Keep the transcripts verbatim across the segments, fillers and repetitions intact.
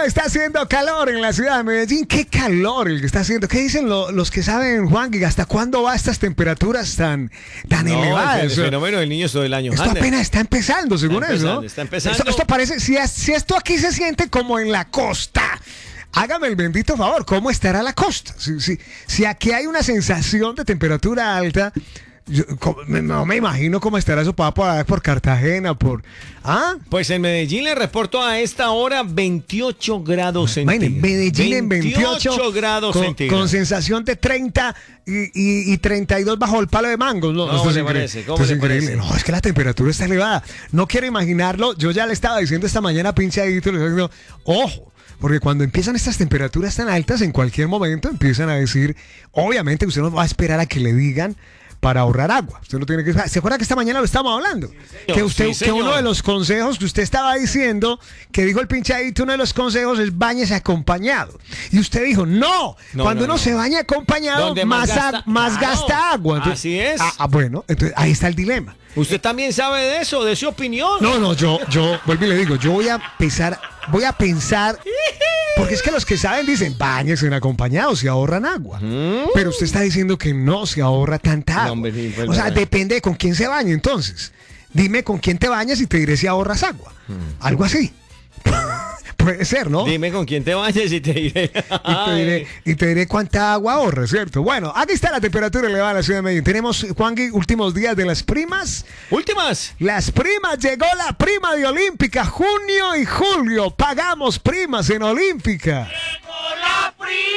está haciendo calor en la ciudad de Medellín. ¿Qué calor el que está haciendo? ¿Qué dicen lo, los que saben, Juan? ¿Hasta cuándo va estas temperaturas tan, tan no, elevadas? El, el fenómeno del niño es todo el año. Esto Ander. apenas está empezando, según está eso, empezando, ¿no? Está empezando. Esto, esto parece, si, es, si esto aquí se siente como en la costa, hágame el bendito favor, ¿cómo estará la costa? Si, si, si aquí hay una sensación de temperatura alta, yo, no me imagino cómo estará eso por, por Cartagena, por... ¿Ah? Pues en Medellín le reporto a esta hora veintiocho grados centígrados. Medellín en veintiocho grados con, centígrados. Con sensación de treinta y, y, y treinta y dos bajo el palo de mango. No, ¿Cómo le parece? ¿Cómo le parece? No, es que la temperatura está elevada. No quiero imaginarlo. Yo ya le estaba diciendo esta mañana, pinchadito, le estaba diciendo, ojo. Porque cuando empiezan estas temperaturas tan altas, en cualquier momento empiezan a decir, obviamente usted no va a esperar a que le digan para ahorrar agua. Usted no tiene que... ¿Se acuerda que esta mañana lo estábamos hablando? Sí, que usted, sí, que uno de los consejos que usted estaba diciendo, que dijo el pinchadito, uno de los consejos es bañese acompañado. Y usted dijo, no, no cuando no, uno no. se baña acompañado, más, más, gasta, más claro, gasta agua. Entonces, así es. Ah, ah, bueno, entonces ahí está el dilema. ¿Usted también sabe de eso, de su opinión? No, no, yo, yo, vuelvo y le digo, yo voy a empezar, voy a pensar, porque es que los que saben dicen, báñense en acompañados, se ahorran agua. ¿Mm? Pero usted está diciendo que no se ahorra tanta agua. No, hombre, pues, o sea, depende de con quién se bañe, entonces. Dime con quién te bañas y te diré si ahorras agua. ¿Mm? Algo así. Puede ser, ¿no? Dime con quién te bañes y te diré. y, te diré y te diré cuánta agua ahorra, ¿cierto? Bueno, aquí está la temperatura elevada en la ciudad de Medellín. Tenemos, Juangui, últimos días de las primas. ¿Últimas? Las primas, llegó la prima de Olímpica. Junio y julio pagamos primas en Olímpica. ¡Llegó la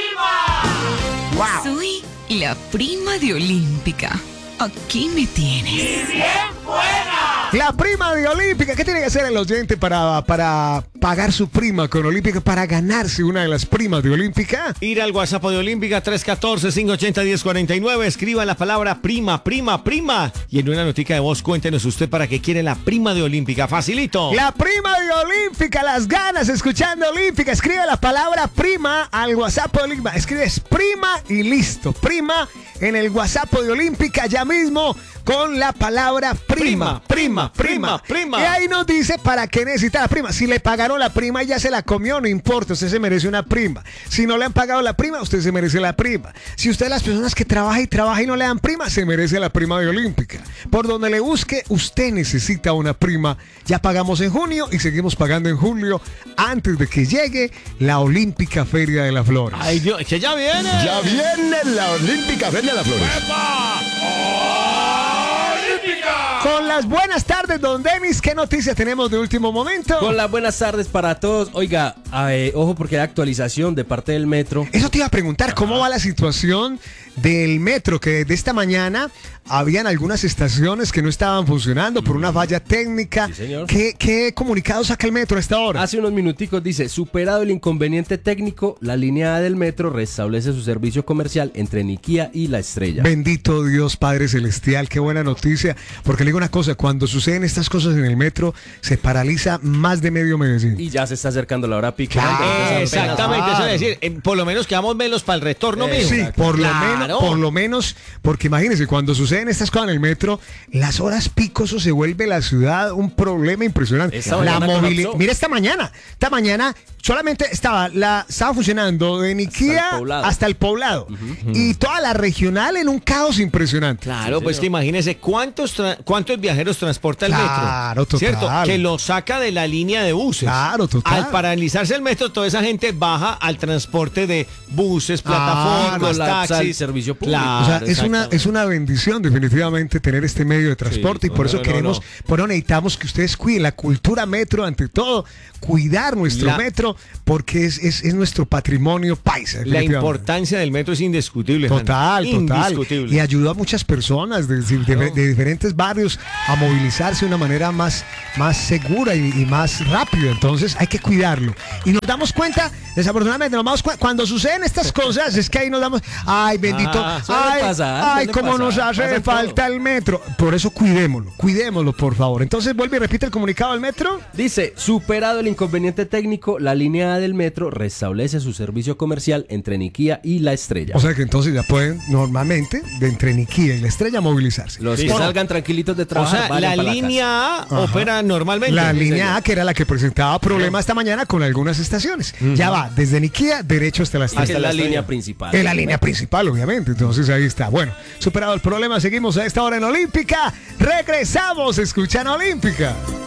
prima! ¡Wow! Soy la prima de Olímpica. Aquí me tienes. ¡Y bien buena! La prima de Olímpica. ¿Qué tiene que hacer el oyente para, para pagar su prima con Olímpica, para ganarse una de las primas de Olímpica? Ir al WhatsApp de Olímpica tres uno cuatro, cinco ocho cero, uno cero cuatro nueve. Escriba la palabra prima, prima, prima. Y en una notica de voz cuéntenos usted para qué quiere la prima de Olímpica. Facilito. La prima de Olímpica. Las ganas escuchando Olímpica. Escribe la palabra prima al WhatsApp de Olímpica. Escribes prima y listo. Prima en el WhatsApp de Olímpica ya mismo con la palabra prima, prima, prima, prima, prima. Y ahí nos dice para qué necesita la prima. Si le pagaron la prima y ya se la comió, no importa, usted se merece una prima. Si no le han pagado la prima, usted se merece la prima. Si usted es las personas que trabaja y trabaja y no le dan prima, se merece la prima de Olímpica. Por donde le busque, usted necesita una prima. Ya pagamos en junio y seguimos pagando en julio antes de que llegue la Olímpica Feria de las Flores. Ay Dios, que ya viene. Ya viene la Olímpica Feria de las Flores. ¡Epa! Con las buenas tardes, don Denis, ¿qué noticias tenemos de último momento? Con las buenas tardes para todos. Oiga, eh, ojo porque hay actualización de parte del metro. Eso te iba a preguntar, ¿cómo va la situación del metro? Que de esta mañana habían algunas estaciones que no estaban funcionando por una falla técnica. Sí, señor. ¿Qué, qué comunicado saca el metro a esta hora? Hace unos minuticos dice, superado el inconveniente técnico, la línea A del metro restablece su servicio comercial entre Niquía y La Estrella. Bendito Dios Padre Celestial, qué buena noticia. Porque le digo una cosa, cuando suceden estas cosas en el metro, se paraliza más de medio Medellín. Y ya se está acercando la hora pico. Claro, eh, exactamente, eso es decir, eh, por lo menos quedamos velos para el retorno, Eh, mijo. Sí, por Claro. lo menos, por lo menos, porque imagínense, cuando suceden estas cosas en el metro, las horas pico, eso se vuelve la ciudad un problema impresionante. Esta La mañana movilidad. colapsó. Mira esta mañana, esta mañana solamente estaba la estaba funcionando de Niquía Hasta el Poblado. hasta el Poblado uh-huh. y toda la regional en un caos impresionante. Claro, Sí, pues señor. que imagínese cuántos tra- cuántos viajeros transporta el Claro, metro. total. ¿Cierto? Que lo saca de la línea de buses. Claro, total. Al paralizarse el metro, toda esa gente baja al transporte de buses, plataformas, colapsa el taxis. servicio público. Claro, O sea, es una, exactamente. es una bendición definitivamente tener este medio de transporte Sí, y por no, eso no, queremos, no. por eso necesitamos que ustedes cuiden la cultura metro ante todo, cuidar nuestro La- metro porque es, es, es nuestro patrimonio paisa. La definitivamente. importancia del metro es indiscutible. Total, Hanna. total. Indiscutible. Y ayudó a muchas personas de, de- de- de diferentes barrios a movilizarse de una manera más, más segura y, y más rápida. Entonces hay que cuidarlo. Y nos damos cuenta, desafortunadamente, nos damos cuenta, cuando suceden estas cosas, es que ahí nos damos, ay, bendito, Ah, suele ay, pasar, ay, suele cómo pasar, nos hace pasa en falta todo. el metro. Por eso cuidémoslo, cuidémoslo, por favor. Entonces vuelve y repite el comunicado del metro. Dice, superado el inconveniente técnico, la línea A del metro restablece su servicio comercial entre Niquía y La Estrella. O sea que entonces ya pueden normalmente de entre Niquía y La Estrella movilizarse. Los Sí. que Bueno, salgan tranquilitos de O trabajar, sea, vayan la pa' la línea A Ajá. opera normalmente. La Sí, línea señor. A, que era la que presentaba problemas esta mañana con algunas estaciones. Ya va, desde Niquía derecho hasta La casa. Que Estrella. es la Estrella. línea principal. Es la línea principal, obviamente. Entonces ahí está. Bueno, superado el problema, seguimos a esta hora en Olímpica. Regresamos, escuchan Olímpica.